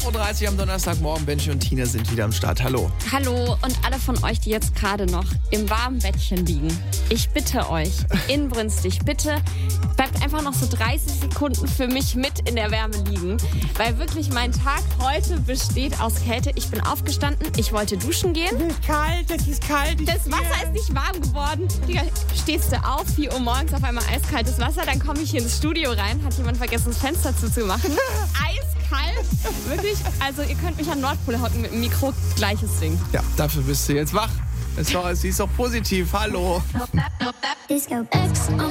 5.30 Uhr am Donnerstagmorgen. Benji und Tina sind wieder am Start. Hallo. Hallo und alle von euch, die jetzt gerade noch im warmen Bettchen liegen. Ich bitte euch, inbrünstig, bitte bleibt einfach noch so 30 Sekunden für mich mit in der Wärme liegen. Weil wirklich mein Tag heute besteht aus Kälte. Ich bin aufgestanden, ich wollte duschen gehen. Es ist kalt. Das Wasser ist nicht warm geworden. Digga, stehst du auf, 4 Uhr morgens, auf einmal eiskaltes Wasser. Dann komme ich hier ins Studio rein, hat jemand vergessen, das Fenster zuzumachen. Eiskalt. Wirklich, also ihr könnt mich an Nordpol hocken mit dem Mikro, gleiches Ding. Ja, dafür bist du jetzt wach. Sie ist doch positiv. Hallo. Disco X